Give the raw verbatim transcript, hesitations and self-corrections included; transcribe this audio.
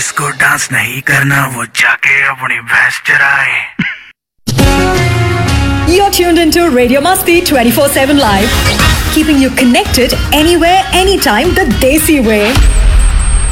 जिसको डांस नहीं करना वो जाके अपनी भैंस चराए। You're tuned into Radio Masti twenty-four seven Live, keeping you connected anywhere, anytime, the Desi way.